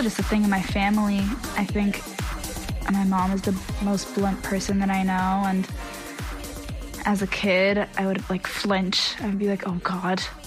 Just a thing in my family. I think my mom is the most blunt person that I know, and as a kid, I would like flinch. I would be like, oh God,